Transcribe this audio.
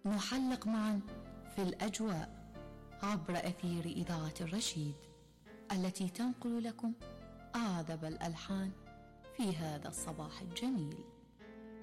نحلق معا في الأجواء عبر أثير إذاعة الرشيد التي تنقل لكم أعذب الألحان في هذا الصباح الجميل.